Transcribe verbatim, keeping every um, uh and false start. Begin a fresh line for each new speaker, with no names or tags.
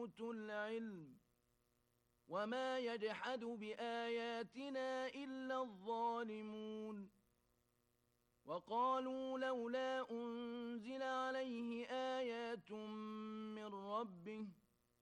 أوتوا العلم وما يجحد بآياتنا إلا الظالمون وقالوا لولا أنزل